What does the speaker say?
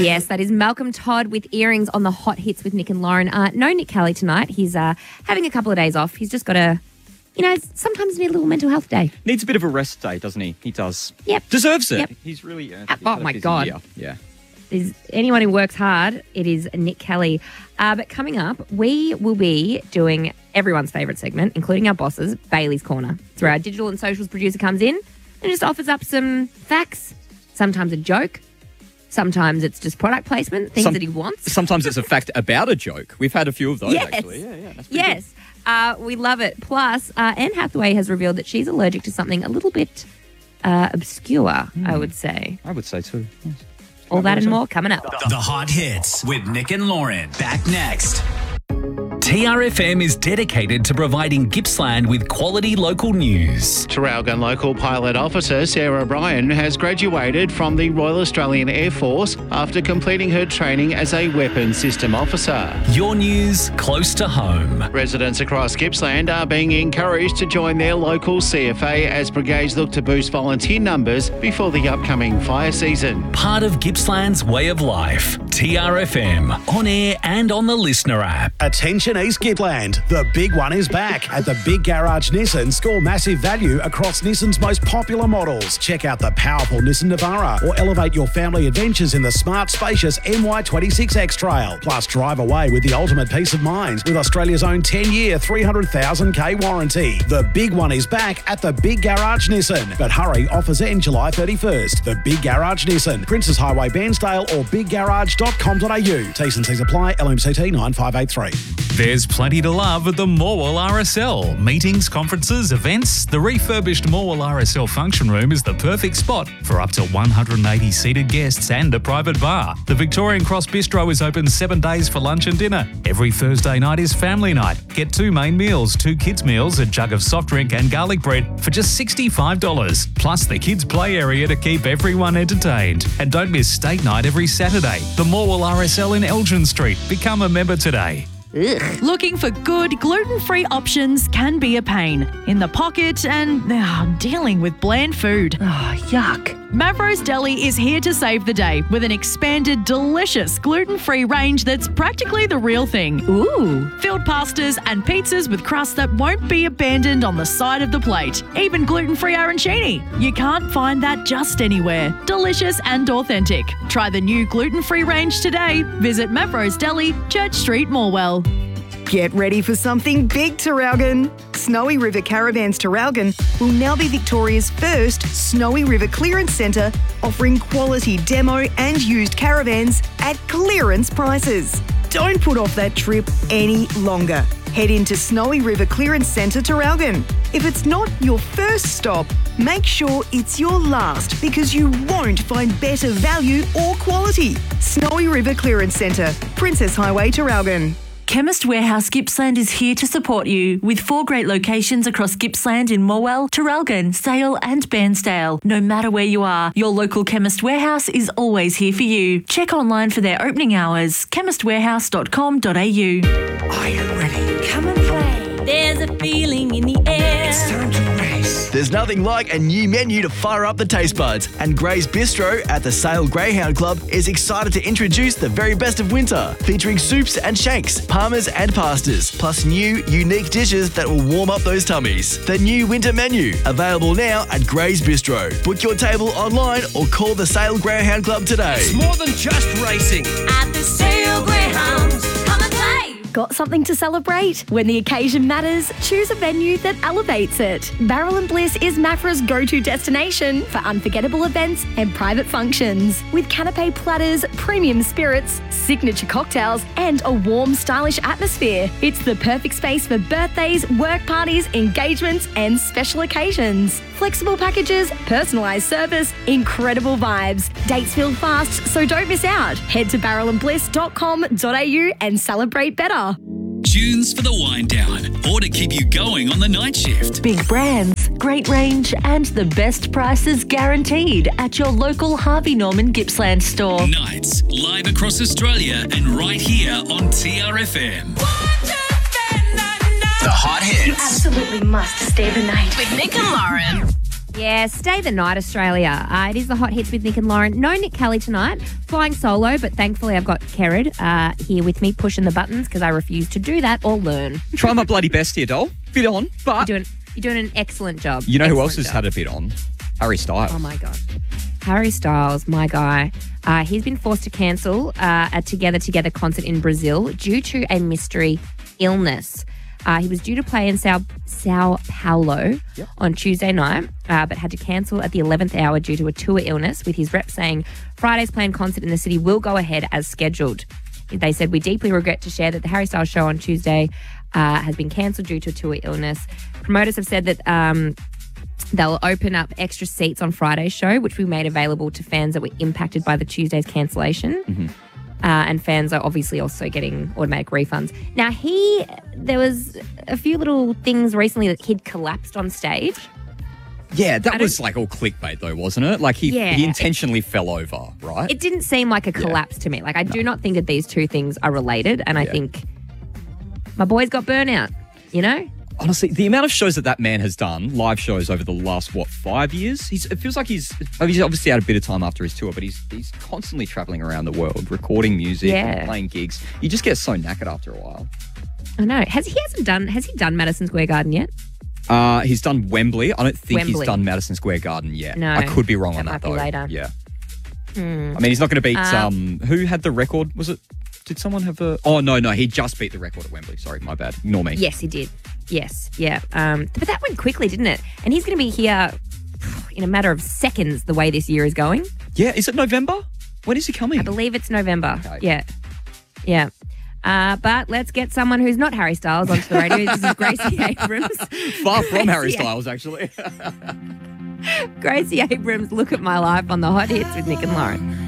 Yes, that is Malcolm Todd with Earrings on the Hot Hits with Nick and Lauren. No Nick Kelly tonight. He's having a couple of days off. He's just got sometimes need a little mental health day. Needs a bit of a rest day, doesn't he? He does. Yep. Deserves it. Yep. He's really... oh, my God. Yeah. Is anyone who works hard, it is Nick Kelly. But coming up, we will be doing everyone's favourite segment, including our bosses, Bailey's Corner. It's where our digital and socials producer comes in and just offers up some facts, sometimes a joke, sometimes it's just product placement, things that he wants. Sometimes it's a fact about a joke. We've had a few of those, yes. actually. Yeah, that's yes. We love it. Plus, Anne Hathaway has revealed that she's allergic to something a little bit obscure, I would say. I would say too. Yes. All that and more coming up. The Hot Hits with Nick and Lauren. Back next. TRFM is dedicated to providing Gippsland with quality local news. Traralgon Local Pilot Officer Sarah Bryan has graduated from the Royal Australian Air Force after completing her training as a weapons system officer. Your news close to home. Residents across Gippsland are being encouraged to join their local CFA as brigades look to boost volunteer numbers before the upcoming fire season. Part of Gippsland's way of life. TRFM, on air and on the Listener app. Attention East Gippsland, the big one is back. At the Big Garage Nissan, score massive value across Nissan's most popular models. Check out the powerful Nissan Navara or elevate your family adventures in the smart, spacious MY26 X-Trail. Plus, drive away with the ultimate peace of mind with Australia's own 10-year, 300,000k warranty. The big one is back at the Big Garage Nissan. But hurry, offers end July 31st. The Big Garage Nissan, Princes Highway, Bairnsdale or biggarage.com.au. T's and C's apply, LMCT 9583. There's plenty to love at the Morwell RSL. Meetings, conferences, events. The refurbished Morwell RSL function room is the perfect spot for up to 180 seated guests and a private bar. The Victorian Cross Bistro is open 7 days for lunch and dinner. Every Thursday night is family night. Get 2 main meals, 2 kids meals, a jug of soft drink and garlic bread for just $65. Plus the kids play area to keep everyone entertained. And don't miss state night every Saturday. The Morwell RSL in Elgin Street. Become a member today. Ugh. Looking for good gluten-free options can be a pain in the pocket and dealing with bland food. Oh, yuck. Mavros Deli is here to save the day with an expanded, delicious gluten-free range that's practically the real thing. Ooh. Filled pastas and pizzas with crust that won't be abandoned on the side of the plate. Even gluten-free arancini. You can't find that just anywhere. Delicious and authentic. Try the new gluten-free range today. Visit Mavros Deli, Church Street, Morwell. Get ready for something big, Traralgon. Snowy River Caravans Traralgon will now be Victoria's first Snowy River Clearance Centre, offering quality demo and used caravans at clearance prices. Don't put off that trip any longer. Head into Snowy River Clearance Centre Traralgon. If it's not your first stop, make sure it's your last because you won't find better value or quality. Snowy River Clearance Centre, Princess Highway, Traralgon. Chemist Warehouse Gippsland is here to support you with 4 great locations across Gippsland in Morwell, Traralgon, Sale and Bairnsdale. No matter where you are, your local Chemist Warehouse is always here for you. Check online for their opening hours, chemistwarehouse.com.au. Are you ready? Come and play. There's a feeling in the air. It's time to race. There's nothing like a new menu to fire up the taste buds, and Gray's Bistro at the Sale Greyhound Club is excited to introduce the very best of winter, featuring soups and shakes, parmas and pastas, plus new, unique dishes that will warm up those tummies. The new winter menu, available now at Gray's Bistro. Book your table online or call the Sale Greyhound Club today. It's more than just racing. At the Sale Greyhounds, come and play. Got something to celebrate? When the occasion matters, choose a venue that elevates it. Barrel and Bliss is Mafra's go-to destination for unforgettable events and private functions. With canapé platters, premium spirits, signature cocktails, and a warm, stylish atmosphere. It's the perfect space for birthdays, work parties, engagements, and special occasions. Flexible packages, personalised service, incredible vibes. Dates fill fast, so don't miss out. Head to barrelandbliss.com.au and celebrate better. Tunes for the wind down or to keep you going on the night shift. Big brands, great range, and the best prices guaranteed at your local Harvey Norman Gippsland store. Nights live across Australia and right here on TRFM. The Hot Hits. You absolutely must stay the night with Nick and Lauren. Yeah, stay the night, Australia. It is the Hot Hits with Nick and Lauren. No Nick Kelly tonight, flying solo, but thankfully I've got Kerrod here with me pushing the buttons because I refuse to do that or learn. Try my bloody best here, doll. Bit on, but... You're doing an excellent job. You know who else Excellent has job. had a bit on? Harry Styles. Oh, my God. Harry Styles, my guy. He's been forced to cancel a Together concert in Brazil due to a mystery illness. He was due to play in Sao Paulo on Tuesday night, but had to cancel at the 11th hour due to a tour illness, with his rep saying Friday's planned concert in the city will go ahead as scheduled. They said, we deeply regret to share that the Harry Styles show on Tuesday has been cancelled due to a tour illness. Promoters have said that they'll open up extra seats on Friday's show, which we made available to fans that were impacted by the Tuesday's cancellation. Mm-hmm. And fans are obviously also getting automatic refunds. Now, there was a few little things recently that he'd collapsed on stage. Yeah, that was like all clickbait though, wasn't it? Like he intentionally fell over, right? It didn't seem like a collapse to me. Like, I do not think that these two things are related. And I think my boy's got burnout, you know? Honestly, the amount of shows that man has done, live shows over the last, 5 years? It feels like he's obviously had a bit of time after his tour, but he's constantly traveling around the world, recording music, and playing gigs. You just get so knackered after a while. I know. Has he done Madison Square Garden yet? He's done Wembley. I don't think he's Wembley. done Madison Square Garden yet. No. I could be wrong on That that might though. be later. Yeah. Hmm. I mean, he's not going to beat who had the record? Was it? Did someone have the? Oh no, he just beat the record at Wembley. Sorry, my bad. Ignore me. Yes, he did. Yes, yeah. But that went quickly, didn't it? And he's going to be here in a matter of seconds. The way this year is going. Yeah. Is it November? When is he coming? I believe it's November. Okay. Yeah. But let's get someone who's not Harry Styles onto the radio. This is Gracie Abrams. Far from Harry Styles, actually. Gracie Abrams, look at my life on the Hot Hits with Nick and Lauren.